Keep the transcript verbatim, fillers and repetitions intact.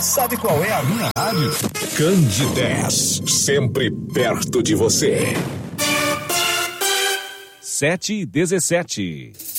Sabe qual é a minha rádio? Candidez, sempre perto de você. Sete e dezessete.